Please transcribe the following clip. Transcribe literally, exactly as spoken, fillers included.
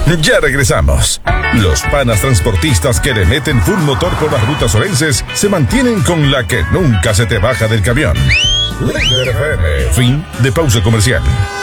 Ya regresamos. Los panas transportistas que le meten full motor por las rutas orenses se mantienen con la que nunca se te baja del camión. Líder F M. Fin de pausa comercial.